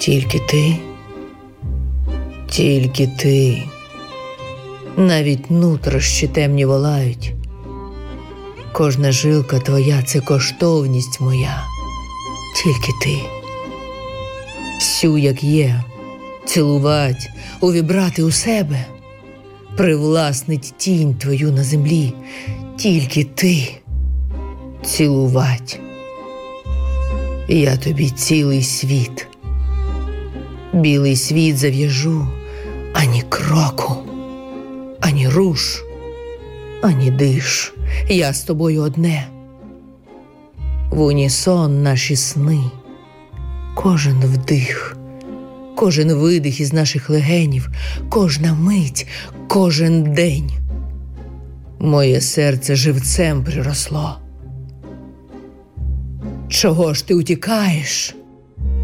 Тільки ти. Навіть нутрощі темні волають. Кожна жилка твоя – це коштовність моя. Тільки ти. Всю, як є, цілувать, увібрати у себе, привласнить тінь твою на землі. Тільки ти. Цілувать. Я тобі цілий світ. Білий світ зав'яжу, ані кроку, ані руш, ані диш. Я з тобою одне. В унісон наші сни. Кожен вдих, кожен видих із наших легенів, кожна мить, кожен день. Моє серце живцем приросло. Чого ж ти утікаєш?